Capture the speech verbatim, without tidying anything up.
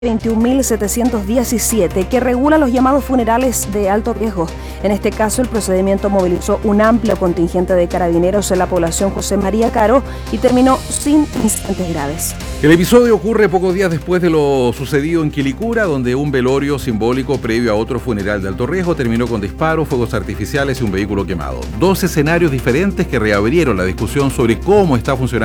veintiún mil setecientos diecisiete, que regula los llamados funerales de alto riesgo. En este caso, el procedimiento movilizó un amplio contingente de carabineros en la población José María Caro y terminó sin incidentes graves. El episodio ocurre pocos días después de lo sucedido en Quilicura, donde un velorio simbólico previo a otro funeral de alto riesgo terminó con disparos, fuegos artificiales y un vehículo quemado. Dos escenarios diferentes que reabrieron la discusión sobre cómo está funcionando